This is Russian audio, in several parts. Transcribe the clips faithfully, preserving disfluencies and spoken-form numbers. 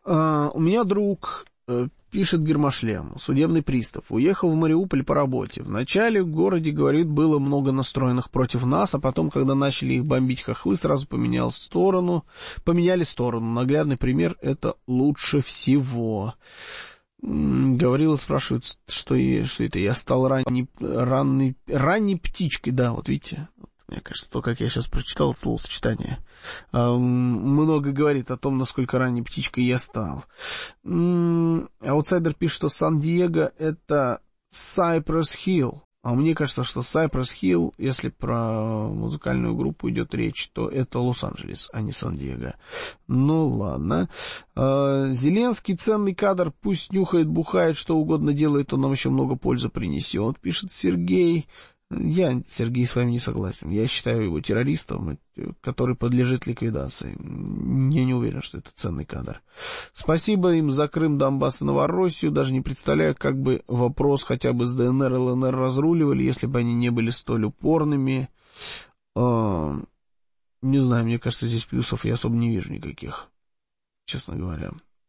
А, у меня друг, э, пишет Гермошлем, судебный пристав, уехал в Мариуполь по работе. Вначале в городе, говорит, было много настроенных против нас, а потом, когда начали их бомбить хохлы, сразу поменял сторону, поменяли сторону. Наглядный пример — это лучше всего. Говорила, спрашивают, что, я, что это я стал ранней, ранней, ранней птичкой, да, вот видите, мне кажется, то, как я сейчас прочитал это словосочетание, много говорит о том, насколько ранней птичкой я стал. Аутсайдер пишет, что Сан-Диего — это Cypress Hill. А мне кажется, что Cypress Hill, если про музыкальную группу идет речь, то это Лос-Анджелес, а не Сан-Диего. Ну, ладно. Зеленский ценный кадр, пусть нюхает, бухает, что угодно делает, он нам еще много пользы принесет, пишет Сергей. Я, Сергей, с вами не согласен. Я считаю его террористом, который подлежит ликвидации. Я не уверен, что это ценный кадр. Спасибо им за Крым, Донбасс и Новороссию. Даже не представляю, как бы вопрос хотя бы с ДНР и ЛНР разруливали, если бы они не были столь упорными. А, не знаю, мне кажется, здесь плюсов я особо не вижу никаких, честно говоря.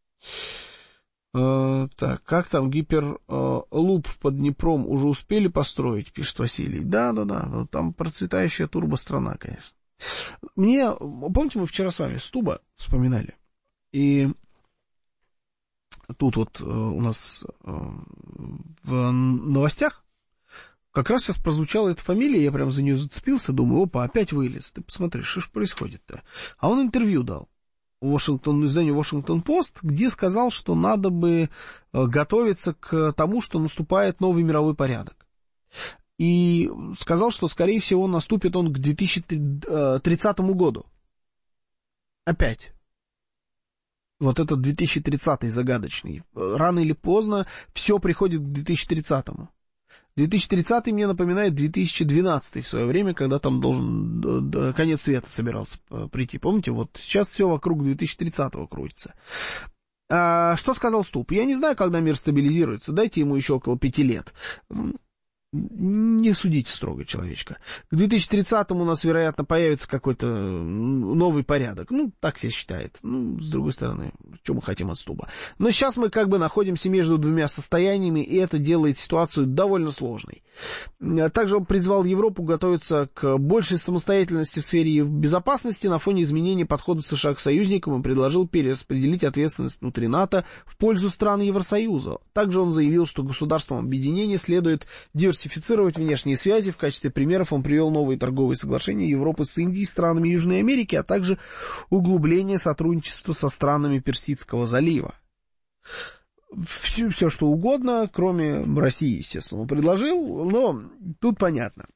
Uh, так, как там гиперлуп uh, под Днепром уже успели построить, пишет Василий. Да, да, да, ну, там процветающая турбострана, конечно. Мне, помните, мы вчера с вами Стуба вспоминали, и тут вот uh, у нас uh, в новостях как раз сейчас прозвучала эта фамилия, я прям за нее зацепился, думаю, опа, опять вылез, ты посмотри, что ж происходит-то. А он интервью дал. Washington, изданию Washington Post, где сказал, что надо бы готовиться к тому, что наступает новый мировой порядок. И сказал, что, скорее всего, наступит он к две тысячи тридцатому году. Опять. Вот этот две тысячи тридцатый загадочный. Рано или поздно все приходит к две тысячи тридцатому. две тысячи тридцатый мне напоминает две тысячи двенадцатый в свое время, когда там должен конец света собирался прийти. Помните, вот сейчас все вокруг две тысячи тридцатого крутится. А, что сказал Ступ? Я не знаю, когда мир стабилизируется. Дайте ему еще около пяти лет. Не судите строго человечка. К две тысячи тридцатому у нас, вероятно, появится какой-то новый порядок. Ну, так все считает. Ну, с другой стороны, что мы хотим от Стуба. Но сейчас мы как бы находимся между двумя состояниями, и это делает ситуацию довольно сложной. Также он призвал Европу готовиться к большей самостоятельности в сфере безопасности на фоне изменения подхода США к союзникам и предложил перераспределить ответственность внутри НАТО в пользу стран Евросоюза. Также он заявил, что государствам объединения следует диверсифицировать внешние связи. В качестве примеров он привел новые торговые соглашения Европы с Индией, странами Южной Америки, а также углубление сотрудничества со странами Персидского залива. Все, все что угодно, кроме России, естественно, он предложил, но тут понятно.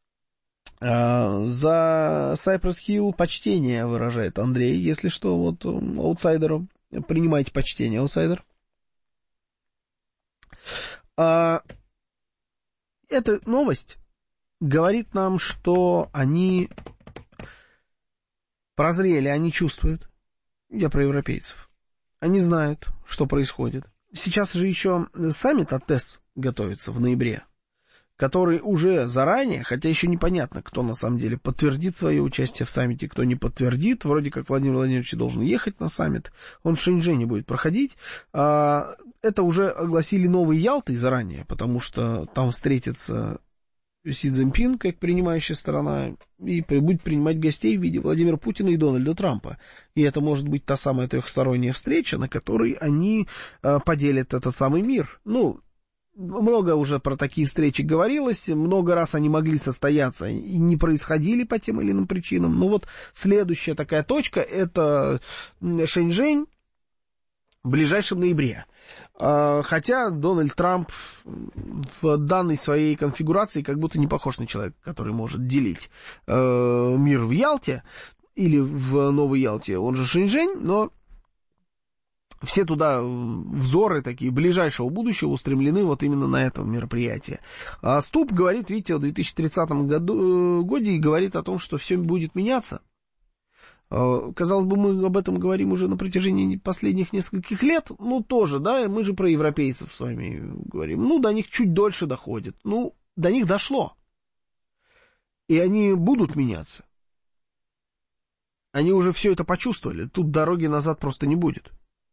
За Cypress Hill почтение выражает Андрей, если что, вот аутсайдеру. Принимайте почтение, аутсайдер. Эта новость говорит нам, что они прозрели, они чувствуют. Я про европейцев. Они знают, что происходит. Сейчас же еще саммит АТЭС готовится в ноябре, который уже заранее, хотя еще непонятно, кто на самом деле подтвердит свое участие в саммите, кто не подтвердит. Вроде как Владимир Владимирович должен ехать на саммит, он в Шэньчжэне будет проходить. Это уже огласили новой Ялтой заранее, потому что там встретится Си Цзиньпин, как принимающая сторона, и будет принимать гостей в виде Владимира Путина и Дональда Трампа. И это может быть та самая трехсторонняя встреча, на которой они э, поделят этот самый мир. Ну, много уже про такие встречи говорилось, много раз они могли состояться и не происходили по тем или иным причинам. Но вот следующая такая точка — это Шэньчжэнь в ближайшем ноябре. Хотя Дональд Трамп в данной своей конфигурации как будто не похож на человека, который может делить э, мир в Ялте или в Новой Ялте, он же Шэньчжэнь, но все туда взоры такие ближайшего будущего устремлены вот именно на это мероприятие. А Ступ говорит, видите, в две тысячи тридцатом году, году и говорит о том, что все будет меняться. Казалось бы, мы об этом говорим уже на протяжении последних нескольких лет. Ну, тоже, да, мы же про европейцев с вами говорим. Ну, до них чуть дольше доходит. Ну, до них дошло. И они будут меняться. Они уже все это почувствовали. Тут дороги назад просто не будет.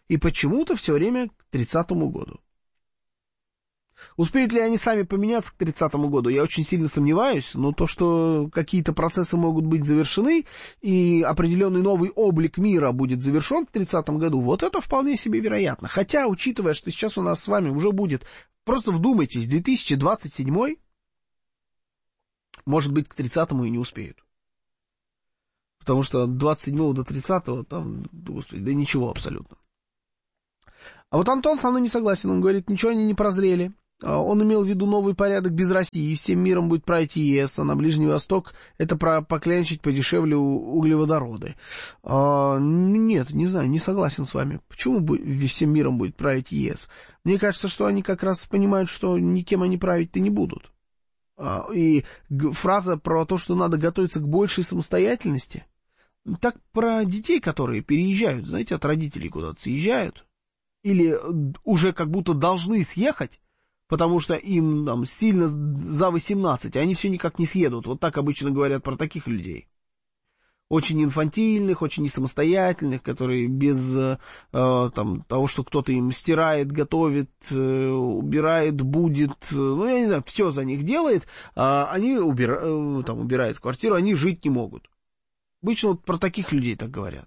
И почему-то все время к тридцатому году. Успеют ли они сами поменяться к тридцатому году, я очень сильно сомневаюсь, но то, что какие-то процессы могут быть завершены, и определенный новый облик мира будет завершен к тридцатому году, вот это вполне себе вероятно. Хотя, учитывая, что сейчас у нас с вами уже будет, просто вдумайтесь, две тысячи двадцать седьмой, может быть, к тридцатому и не успеют. Потому что от двадцать седьмого до тридцатого, там, господи, да ничего абсолютно. А вот Антон со мной не согласен, он говорит, ничего они не прозрели. Он имел в виду новый порядок без России, всем миром будет править ЕС, а на Ближний Восток это про поклянчить подешевле углеводороды. А, нет, не знаю, не согласен с вами. Почему всем миром будет править ЕС? Мне кажется, что они как раз понимают, что никем они править-то не будут. А, и фраза про то, что надо готовиться к большей самостоятельности, так про детей, которые переезжают, знаете, от родителей куда-то съезжают, или уже как будто должны съехать, потому что им там сильно за восемнадцать, а они все никак не съедут. Вот так обычно говорят про таких людей. Очень инфантильных, очень несамостоятельных, которые без э, там, того, что кто-то им стирает, готовит, э, убирает, будет, э, ну, я не знаю, все за них делает, а они убира, э, там, убирают квартиру, они жить не могут. Обычно вот про таких людей так говорят.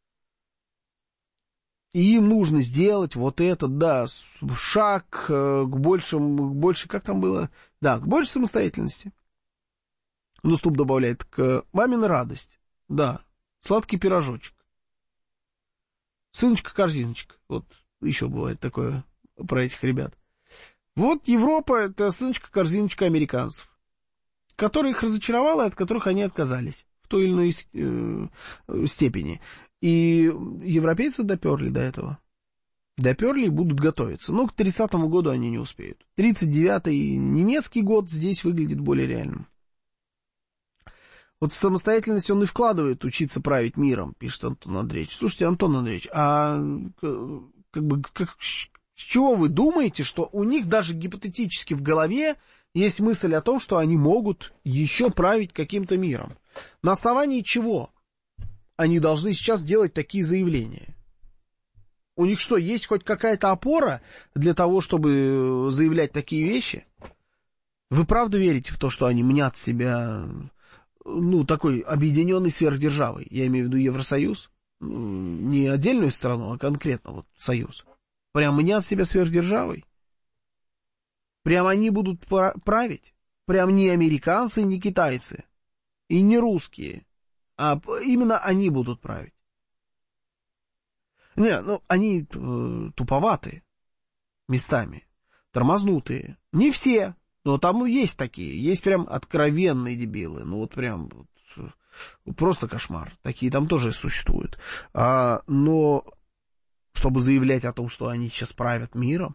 И им нужно сделать вот этот, да, шаг к большему, к больше, как там было? Да, к большей самостоятельности. Ну, Ступ добавляет, к мамина радость. Да, сладкий пирожочек. Сыночка-корзиночка. Вот еще бывает такое про этих ребят. Вот Европа — это сыночка-корзиночка американцев, которые их разочаровало и от которых они отказались в той или иной э, степени. И европейцы доперли до этого. Доперли и будут готовиться. Но к тридцатому году они не успеют. тридцать девятый немецкий год здесь выглядит более реальным. Вот в самостоятельность он и вкладывает учиться править миром, пишет Антон Андреевич. Слушайте, Антон Андреевич, а как бы, как, с чего вы думаете, что у них даже гипотетически в голове есть мысль о том, что они могут еще править каким-то миром? На основании чего они должны сейчас делать такие заявления? У них что, есть хоть какая-то опора для того, чтобы заявлять такие вещи? Вы правда верите в то, что они мнят себя, ну, такой объединенной сверхдержавой? Я имею в виду Евросоюз. Не отдельную страну, а конкретно вот Союз. Прям мнят себя сверхдержавой? Прям они будут править? Прям не американцы, не китайцы и не русские, а именно они будут править. Не, ну, они э, туповатые местами, тормознутые. Не все, но там есть такие, есть прям откровенные дебилы, ну вот прям вот, просто кошмар. Такие там тоже существуют. А, но чтобы заявлять о том, что они сейчас правят миром,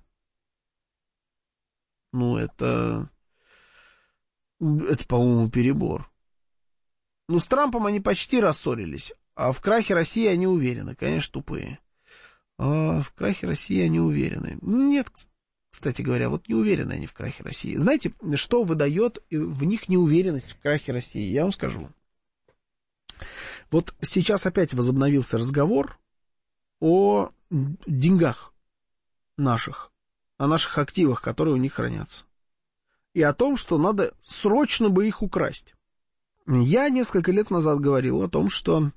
ну это, это, по-моему, перебор. Ну, с Трампом они почти рассорились, а в крахе России они уверены, конечно, тупые. А в крахе России они уверены. Нет, кстати говоря, вот не уверены они в крахе России. Знаете, что выдает в них неуверенность в крахе России? Я вам скажу. Вот сейчас опять возобновился разговор о деньгах наших, о наших активах, которые у них хранятся. И о том, что надо срочно бы их украсть. Я несколько лет назад говорил о том, что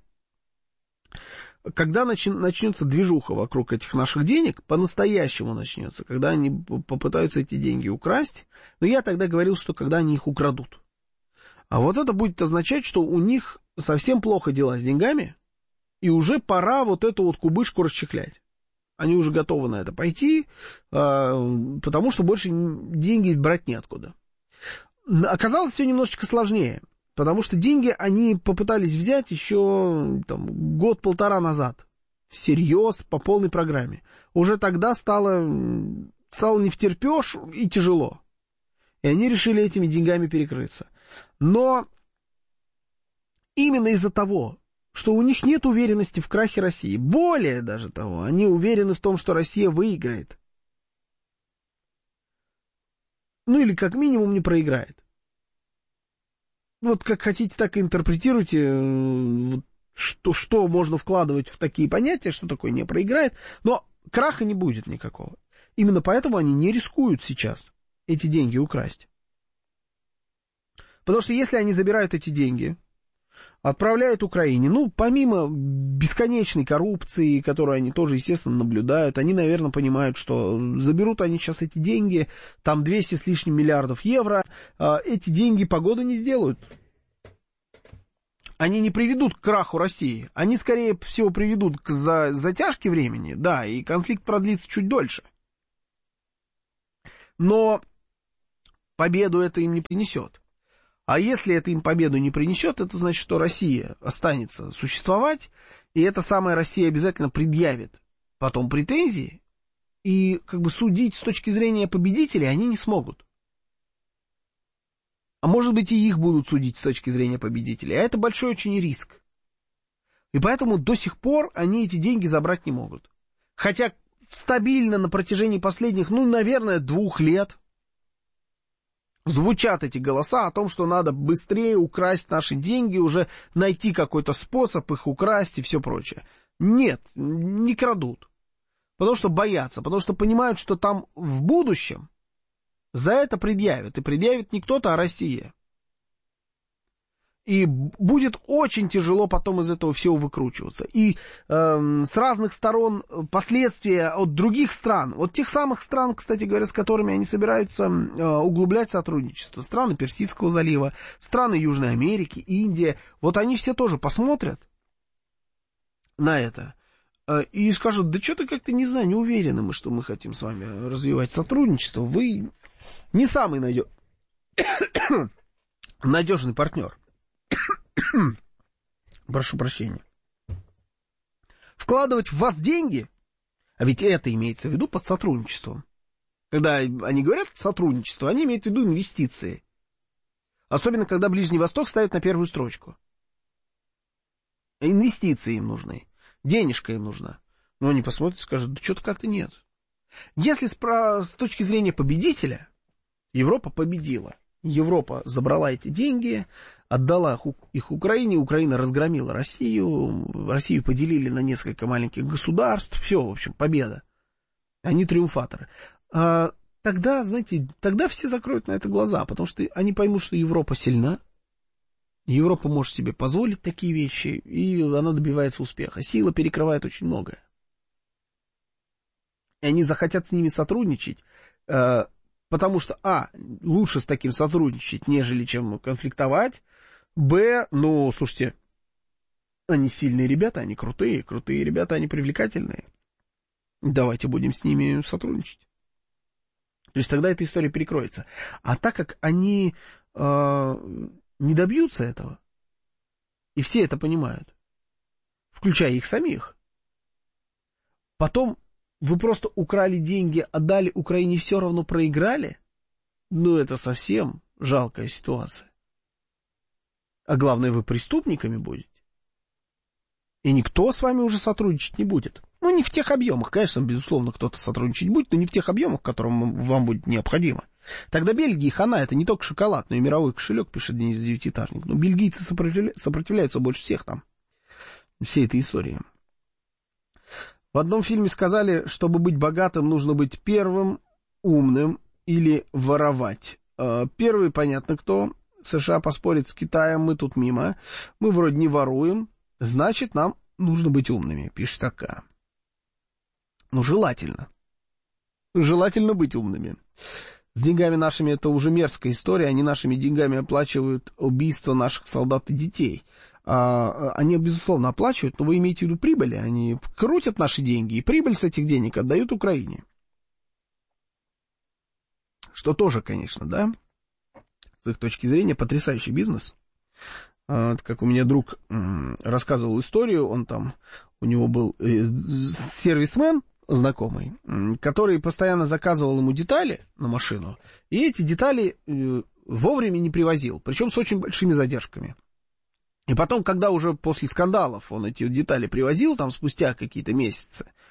когда начи- начнется движуха вокруг этих наших денег, по-настоящему начнется, когда они попытаются эти деньги украсть, но я тогда говорил, что когда они их украдут. А вот это будет означать, что у них совсем плохо дела с деньгами, и уже пора вот эту вот кубышку расчехлять. Они уже готовы на это пойти, потому что больше деньги брать неоткуда. Оказалось все немножечко сложнее. Потому что деньги они попытались взять еще там, год-полтора назад. Всерьез, по полной программе. Уже тогда стало, стало не втерпешь и тяжело. И они решили этими деньгами перекрыться. Но именно из-за того, что у них нет уверенности в крахе России, более даже того, они уверены в том, что Россия выиграет. Ну или как минимум не проиграет. Вот как хотите, так и интерпретируйте, что, что можно вкладывать в такие понятия, что такое не проиграет. Но краха не будет никакого. Именно поэтому они не рискуют сейчас эти деньги украсть. Потому что если они забирают эти деньги, отправляют Украине, ну, помимо бесконечной коррупции, которую они тоже, естественно, наблюдают, они, наверное, понимают, что заберут они сейчас эти деньги, там двести с лишним миллиардов евро, эти деньги погоды не сделают. Они не приведут к краху России, они, скорее всего, приведут к затяжке времени, да, и конфликт продлится чуть дольше. Но победу это им не принесет. А если это им победу не принесет, это значит, что Россия останется существовать, и эта самая Россия обязательно предъявит потом претензии, и как бы судить с точки зрения победителей они не смогут. А может быть, и их будут судить с точки зрения победителей. А это большой очень риск. И поэтому до сих пор они эти деньги забрать не могут. Хотя стабильно на протяжении последних, ну, наверное, двух лет звучат эти голоса о том, что надо быстрее украсть наши деньги, уже найти какой-то способ их украсть и все прочее. Нет, не крадут. Потому что боятся, потому что понимают, что там в будущем за это предъявят. И предъявит не кто-то, а Россия. И будет очень тяжело потом из этого всего выкручиваться. И э, с разных сторон последствия от других стран, от тех самых стран, кстати говоря, с которыми они собираются э, углублять сотрудничество, страны Персидского залива, страны Южной Америки, Индия, вот они все тоже посмотрят на это э, и скажут, да что-то как-то, не знаю, не уверены мы, что мы хотим с вами развивать сотрудничество, вы не самый надеж... надежный партнер. Прошу прощения. Вкладывать в вас деньги, а ведь это имеется в виду под сотрудничеством. Когда они говорят сотрудничество, они имеют в виду инвестиции. Особенно, когда Ближний Восток ставят на первую строчку. Инвестиции им нужны, денежка им нужна. Но они посмотрят и скажут, да что-то как-то нет. Если с, с точки зрения победителя, Европа победила. Европа забрала эти деньги, отдала их Украине, Украина разгромила Россию, Россию поделили на несколько маленьких государств, все, в общем, победа. Они триумфаторы. А тогда, знаете, тогда все закроют на это глаза, потому что они поймут, что Европа сильна, Европа может себе позволить такие вещи, и она добивается успеха. Сила перекрывает очень многое. И они захотят с ними сотрудничать, потому что, а, лучше с таким сотрудничать, нежели чем конфликтовать, б, ну, слушайте, они сильные ребята, они крутые, крутые ребята, они привлекательные. Давайте будем с ними сотрудничать. То есть тогда эта история перекроется. А так как они э, не добьются этого, и все это понимают, включая их самих, потом вы просто украли деньги, отдали Украине, все равно проиграли, ну это совсем жалкая ситуация. А главное, вы преступниками будете. И никто с вами уже сотрудничать не будет. Ну, не в тех объемах. Конечно, безусловно, кто-то сотрудничать будет, но не в тех объемах, которым вам будет необходимо. Тогда Бельгии хана, это не только шоколад, но и мировой кошелек, пишет Денис Девятиэтажник. Но бельгийцы сопротивля... сопротивляются больше всех там. Всей этой истории. В одном фильме сказали, чтобы быть богатым, нужно быть первым, умным или воровать. Первый, понятно кто. США поспорит с Китаем, мы тут мимо. Мы вроде не воруем, значит, нам нужно быть умными, пишет АК. Ну, желательно. Желательно быть умными. С деньгами нашими это уже мерзкая история. Они нашими деньгами оплачивают убийство наших солдат и детей. А, они, безусловно, оплачивают, но вы имеете в виду прибыли. Они крутят наши деньги, и прибыль с этих денег отдают Украине. Что тоже, конечно, да, с их точки зрения, потрясающий бизнес. А, как у меня друг м, рассказывал историю, он там, у него был э, сервисмен знакомый, м, который постоянно заказывал ему детали на машину, и эти детали э, вовремя не привозил, причем с очень большими задержками. И потом, когда уже после скандалов он эти детали привозил, там спустя какие-то месяцы,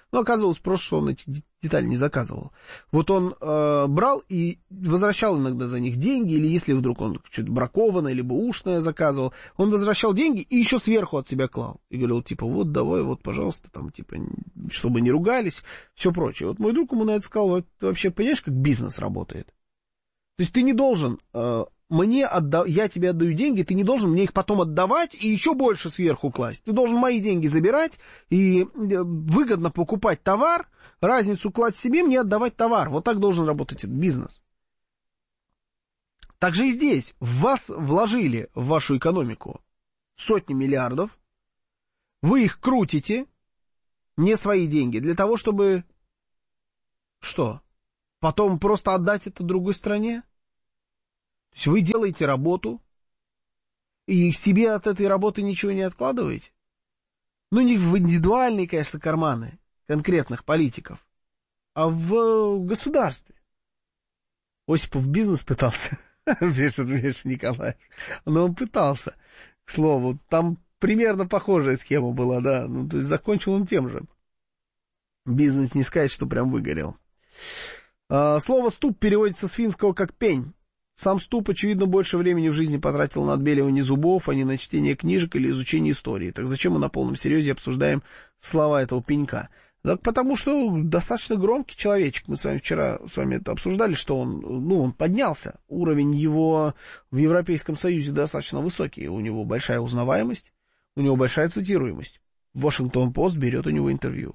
Ну, оказывалось просто, что он эти детали не заказывал. Вот он э, брал и возвращал иногда за них деньги, или если вдруг он что-то бракованное, либо ушное заказывал, он возвращал деньги и еще сверху от себя клал. И говорил, типа, вот, давай, вот, пожалуйста, там, типа, чтобы не ругались, все прочее. Вот мой друг ему на это сказал, вот, ты вообще понимаешь, как бизнес работает? То есть ты не должен... Э, Мне отда... я тебе отдаю деньги, ты не должен мне их потом отдавать и еще больше сверху класть. Ты должен мои деньги забирать и выгодно покупать товар, разницу класть себе, мне отдавать товар. Вот так должен работать этот бизнес. Так же и здесь. В вас вложили в вашу экономику сотни миллиардов, вы их крутите, не свои деньги, для того, чтобы... Что? Потом просто отдать это другой стране? То есть вы делаете работу, и себе от этой работы ничего не откладываете? Ну, не в индивидуальные, конечно, карманы конкретных политиков, а в государстве. Осипов бизнес пытался, пишет Миша Николаев, но он пытался, к слову. Там примерно похожая схема была, да, ну, то есть закончил он тем же. Бизнес не сказать, что прям выгорел. А, слово «ступ» переводится с финского как «пень». Сам Ступ, очевидно, больше времени в жизни потратил на отбеливание зубов, а не на чтение книжек или изучение истории. Так зачем мы на полном серьезе обсуждаем слова этого пенька? Так потому что достаточно громкий человечек. Мы с вами вчера с вами это обсуждали, что он, ну, он поднялся. Уровень его в Европейском Союзе достаточно высокий. У него большая узнаваемость, у него большая цитируемость. Вашингтон-Пост берет у него интервью.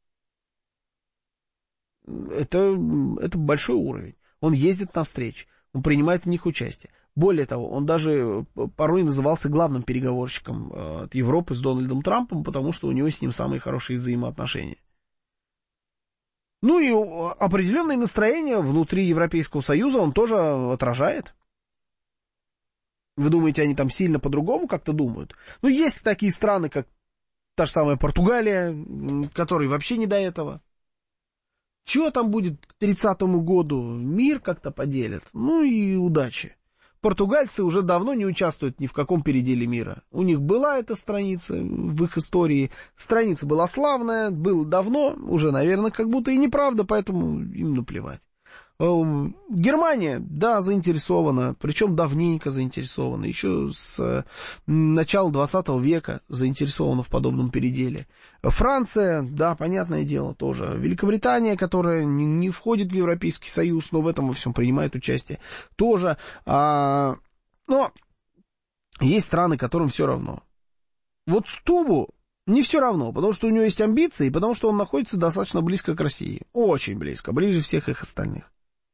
Это, это большой уровень. Он ездит на встречи. Он принимает в них участие. Более того, он даже порой назывался главным переговорщиком от Европы с Дональдом Трампом, потому что у него с ним самые хорошие взаимоотношения. Ну и определенное настроение внутри Европейского Союза он тоже отражает. Вы думаете, они там сильно по-другому как-то думают? Ну, есть такие страны, как та же самая Португалия, которой вообще не до этого. Чего там будет к тридцатому году? Мир как-то поделят. Ну и удачи. Португальцы уже давно не участвуют ни в каком переделе мира. У них была эта страница в их истории. Страница была славная, было давно, уже, наверное, как будто и неправда, поэтому им наплевать. Германия, да, заинтересована, причем давненько заинтересована, еще с начала двадцатого века заинтересована в подобном переделе. Франция, да, понятное дело, тоже. Великобритания, которая не, не входит в Европейский Союз, но в этом во всем принимает участие, тоже. А, но есть страны, которым все равно. Вот Стубу не все равно, потому что у него есть амбиции, потому что он находится достаточно близко к России. Очень близко, ближе всех их остальных.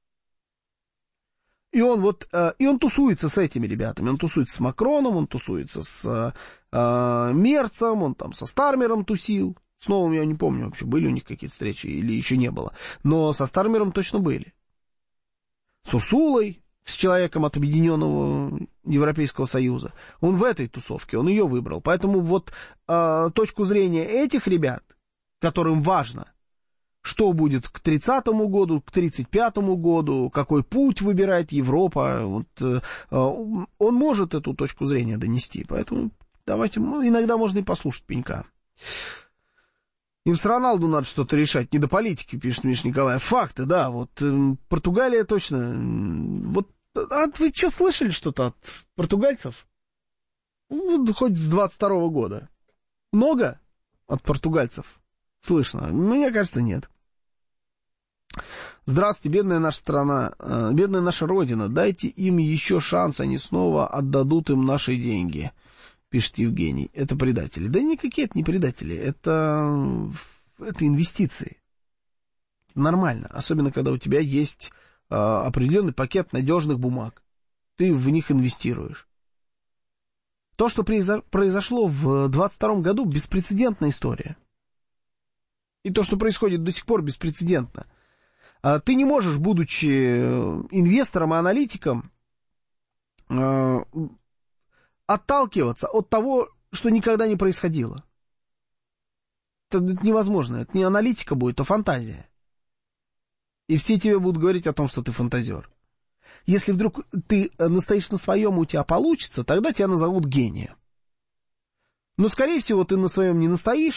И он вот, э, и он тусуется с этими ребятами, он тусуется с Макроном, он тусуется с э, Мерцем, он там со Стармером тусил. С новым я не помню вообще, были у них какие-то встречи или еще не было. Но со Стармером точно были. С Урсулой, с человеком от Объединенного Европейского Союза. Он в этой тусовке, он ее выбрал. Поэтому вот э, точку зрения этих ребят, которым важно, что будет к тридцатому году, к тридцать пятому году, какой путь выбирает Европа, вот, э, он может эту точку зрения донести. Поэтому давайте, ну, иногда можно и послушать пенька. Им с Роналду надо что-то решать, не до политики, пишет Миша Николаев. Факты, да, вот э, Португалия точно. Вот, а вы что, слышали что-то от португальцев? Ну, хоть с двадцать второго года. Много от португальцев слышно? Мне кажется, нет. Здравствуйте, бедная наша страна, э, бедная наша родина. Дайте им еще шанс, они снова отдадут им наши деньги. Пишет Евгений. Это предатели. Да никакие это не предатели. Это, это инвестиции. Нормально. Особенно, когда у тебя есть э, определенный пакет надежных бумаг. Ты в них инвестируешь. То, что произо- произошло в двадцать втором году, беспрецедентная история. И то, что происходит до сих пор, беспрецедентно. А ты не можешь, будучи инвестором и аналитиком, э, отталкиваться от того, что никогда не происходило. Это, это невозможно. Это не аналитика будет, а фантазия. И все тебе будут говорить о том, что ты фантазер. Если вдруг ты настоишь на своем, у тебя получится, тогда тебя назовут гением. Но, скорее всего, ты на своем не настоишь,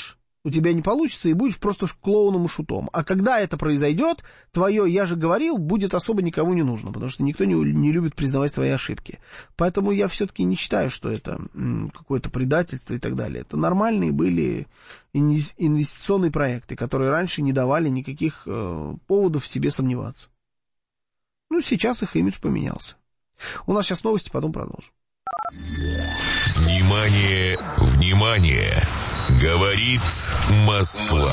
у тебя не получится, и будешь просто клоуном и шутом. А когда это произойдет, твое «я же говорил» будет особо никому не нужно, потому что никто не, не любит признавать свои ошибки. Поэтому я все-таки не считаю, что это м, какое-то предательство и так далее. Это нормальные были инвестиционные проекты, которые раньше не давали никаких э, поводов в себе сомневаться. Ну, сейчас их имидж поменялся. У нас сейчас новости, потом продолжим. Внимание, внимание! Говорит Москва.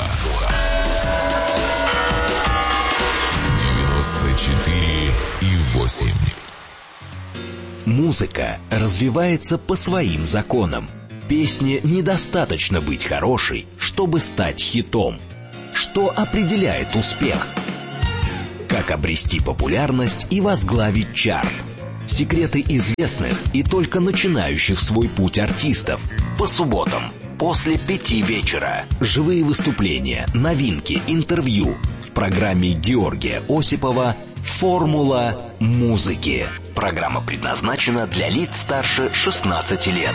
девяносто четыре и восемь. Музыка развивается по своим законам. Песне недостаточно быть хорошей, чтобы стать хитом. Что определяет успех? Как обрести популярность и возглавить чарт? Секреты известных и только начинающих свой путь артистов. По субботам после пяти вечера. Живые выступления, новинки, интервью. В программе Георгия Осипова «Формула музыки». Программа предназначена для лиц старше шестнадцати лет.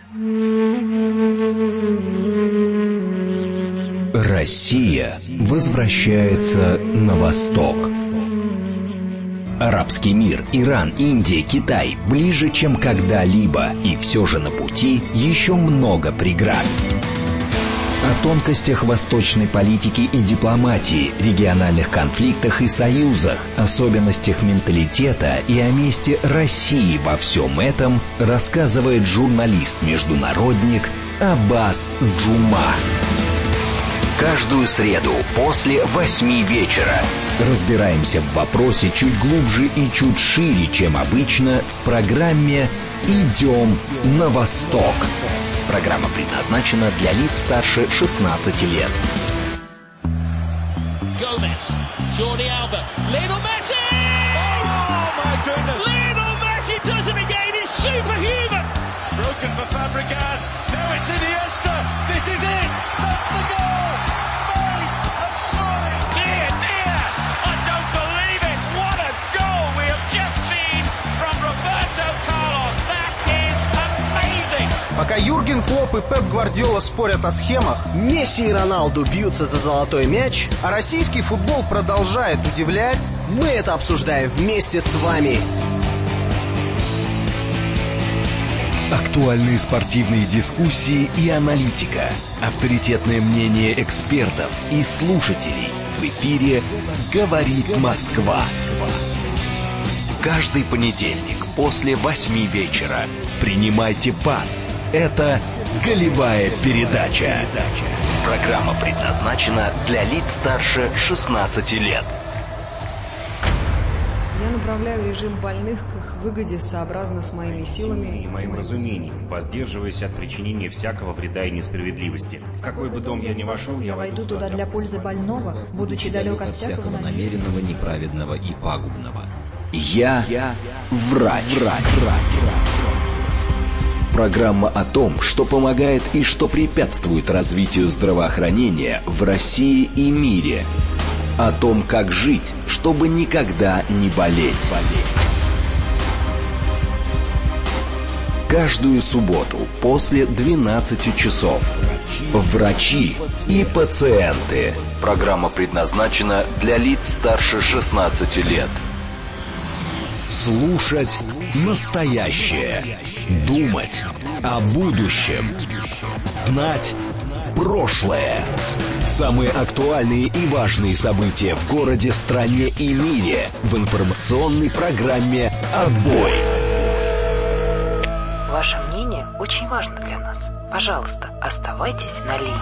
Россия возвращается на восток. Арабский мир, Иран, Индия, Китай ближе, чем когда-либо, и все же на пути еще много преград. О тонкостях восточной политики и дипломатии, региональных конфликтах и союзах, особенностях менталитета и о месте России во всем этом рассказывает журналист-международник Аббас Джума. Каждую среду после восьми вечера разбираемся в вопросе чуть глубже и чуть шире, чем обычно, в программе «Идем на восток». Программа предназначена для лиц старше шестнадцати лет. Gomez, Jordi Alba, Lionel Messi! Oh my goodness! Lionel Messi does it again. He's superhuman. It's broken for Fabregas. Now it's Iniesta. This is it. That's the goal. Spain have scored. Dear, dear, I don't believe it. What a goal we have just seen from Roberto Carlos. That is amazing. Пока Юрген Клопп и Пеп Гвардиола спорят о схемах, Месси и Роналду бьются за золотой мяч, а российский футбол продолжает удивлять, мы это обсуждаем вместе с вами. Актуальные спортивные дискуссии и аналитика, авторитетное мнение экспертов и слушателей. В эфире «Говорит Москва». Каждый понедельник после восьми вечера принимайте пас. Это «Голевая передача». Программа предназначена для лиц старше шестнадцати лет. Я направляю режим больных к их выгоде сообразно с моими силами и моим разумением, воздерживаясь от причинения всякого вреда и несправедливости. В какой бы дом я ни вошел, я войду туда для пользы больного, будучи далек от всякого намеренного, неправедного и пагубного. Я, я врач. врач. Программа о том, что помогает и что препятствует развитию здравоохранения в России и мире. О том, как жить, чтобы никогда не болеть. Каждую субботу после двенадцати часов. Врачи и пациенты. Программа предназначена для лиц старше шестнадцати лет. Слушать настоящее. Думать о будущем. Знать прошлое. Самые актуальные и важные события в городе, стране и мире в информационной программе «Отбой». Ваше мнение очень важно для нас. Пожалуйста, оставайтесь на линии.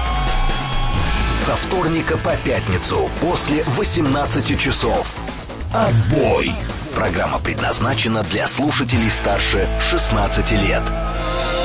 Со вторника по пятницу после восемнадцати часов. «Отбой». Программа предназначена для слушателей старше шестнадцати лет.